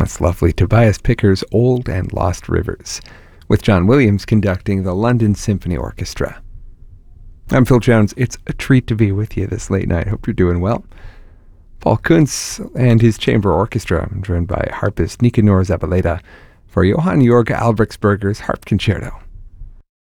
That's lovely. Tobias Picker's Old and Lost Rivers, with John Williams conducting the London Symphony Orchestra. I'm Phil Jones. It's a treat to be with you this late night. Hope you're doing well. Paul Kuntz and his chamber orchestra, joined by harpist Nicanor Zabaleta, for Johann Georg Albrechtsberger's Harp Concerto.